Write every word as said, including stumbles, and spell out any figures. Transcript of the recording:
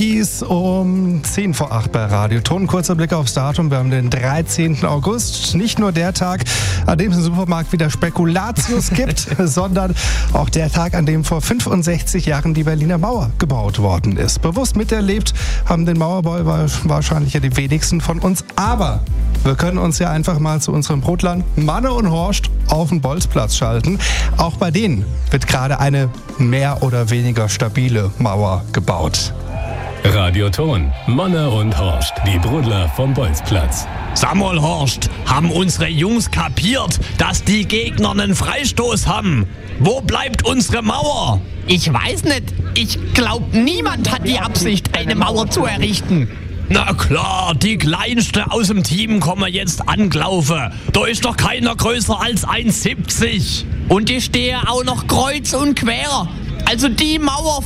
Peace um zehn vor acht bei Radio Ton. Kurzer Blick aufs Datum. Wir haben den dreizehnten August. Nicht nur der Tag, an dem es im Supermarkt wieder Spekulatius gibt, sondern auch der Tag, an dem vor fünfundsechzig Jahren die Berliner Mauer gebaut worden ist. Bewusst miterlebt haben den Mauerbau wahrscheinlich ja die wenigsten von uns. Aber wir können uns ja einfach mal zu unserem Brotland Manne und Horst auf den Bolzplatz schalten. Auch bei denen wird gerade eine mehr oder weniger stabile Mauer gebaut. Radio Ton, Manne und Horst, die Brudler vom Bolzplatz. Sag mal, Horst, haben unsere Jungs kapiert, dass die Gegner einen Freistoß haben? Wo bleibt unsere Mauer? Ich weiß nicht. Ich glaube, niemand hat die Absicht, eine Mauer zu errichten. Na klar, die Kleinste aus dem Team kommen jetzt angelaufen. Da ist doch keiner größer als eins Komma siebzig. Und ich stehe auch noch kreuz und quer. Also die Mauer